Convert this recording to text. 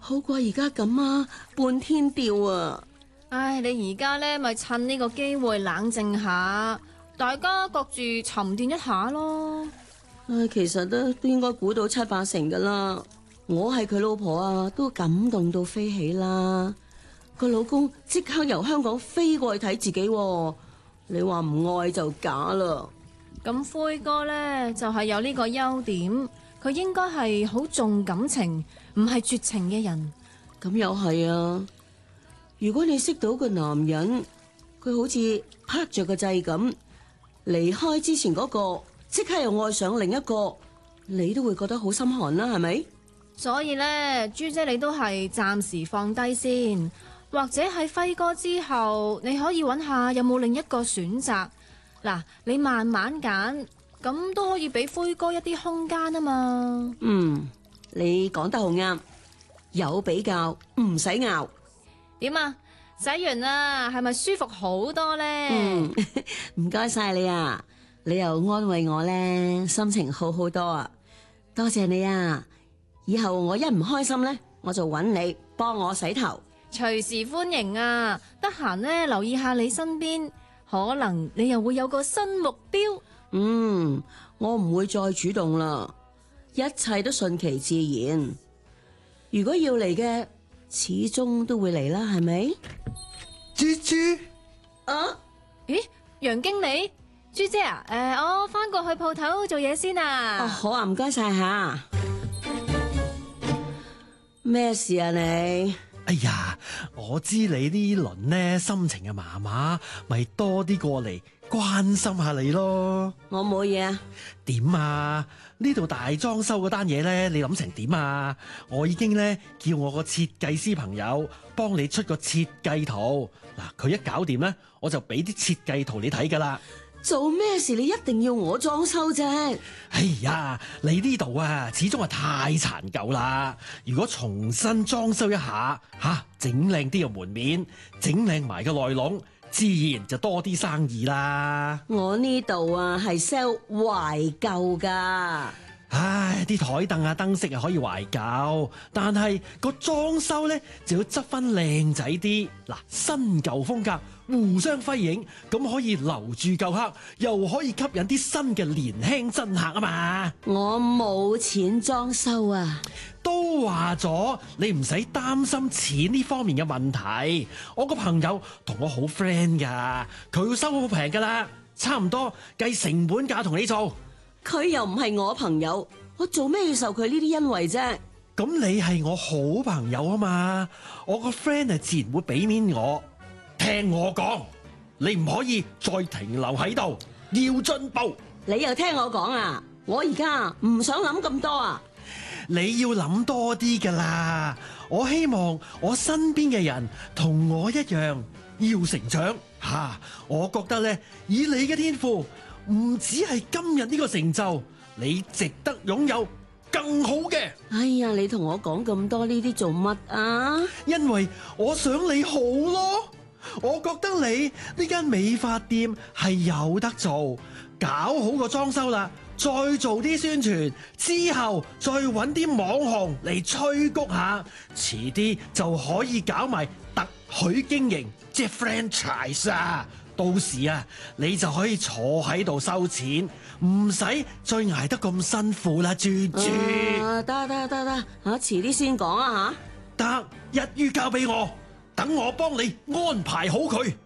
好過而家咁啊，半天吊啊！ 唉，你而家呢咪趁呢個機會冷靜下，大家各自沉澱一下咯。 唉，其實都應該估到7、8成噶啦。我係佢老婆啊，都感動到飛起啦。個老公即刻由香港飛過去睇自己喎，你話唔愛就假啦。 咁灰哥呢，就係有呢個優點，佢應該係好重感情，唔係絕情嘅人。 咁又係啊！如果你識到個男人，佢好似拍着個掣咁，離開之前嗰個，即刻又愛上另一個，你都會覺得好心寒啦，係咪？ 所以呢，朱姐你都係暫時放低先，或者喺輝哥之後，你可以揾下有冇另一個選擇。嗱，你慢慢揀，咁都可以俾輝哥一啲空間啊嘛。 你講得好啱，有比較唔使拗。 點啊？洗完啦，係咪舒服好多呢？ 唔該晒你啊，你又安慰我呢，心情好好多啊，多謝你啊！以後我一唔開心呢，我就揾你幫我洗頭。 隨時歡迎啊！得閒呢，留意下你身邊，可能你又會有個新目標。 我唔會再主動啦，一切都順其自然。如果要嚟嘅，始終都會嚟啦，係咪？ 豬豬啊？ 咦，楊經理，朱姐啊，我翻過去鋪頭做嘢先啊。 好啊，唔該晒吓。咩事啊你？ 哎呀，我知你呢輪呢心情啊麻麻，咪多啲過嚟關心下你咯。 我冇嘢啊。 點啊？呢度大裝修嗰單嘢呢，你諗成點啊？我已經呢叫我個設計師朋友幫你出個設計圖。嗱，佢一搞掂呢，我就俾啲設計圖你睇噶啦。 做咩事你一定要我裝修啫？ 哎呀，你呢度啊，始終係太殘舊啦。如果重新裝修一下，整靚啲個門面，整靚埋個內籠，自然就多啲生意啦。 我呢度啊係 sell 懷舊噶。 唉，啲台凳啊、燈飾啊可以懷舊，但係個裝修呢就要執翻靚仔啲。嗱，新舊風格互相輝映，咁可以留住舊客，又可以吸引啲新嘅年輕真客啊嘛。 我冇錢裝修啊。 都話咗你唔使擔心錢呢方面嘅問題。我個朋友同我好 friend 噶，佢會收好平噶啦，差唔多計成本價同你做。 佢又唔係我朋友，我做咩要受佢呢啲恩惠啫？ 咁你係我好朋友啊嘛，我個 friend 係自然會俾面我。聽我講，你唔可以再停留喺度，要進步。 你又聽我講啊？我而家唔想諗咁多啊！ 你要諗多啲噶啦，我希望我身邊嘅人同我一樣要成長。我覺得咧，以你嘅天賦，唔止係今日呢個成就，你值得擁有更好嘅。 哎呀，你同我講咁多呢啲做乜啊？ 因為我想你好咯，我覺得你呢間美髮店係有得做，搞好個裝修啦，再做啲宣傳，之後再揾啲網紅嚟催谷下，遲啲就可以搞埋特許經營，即係 franchise 啊！到時啊，你就可以坐喺度收錢，唔使再捱得咁辛苦啦，豬豬。 得，遲啲先講啊吓。 得，一於交俾我，等我幫你安排好佢。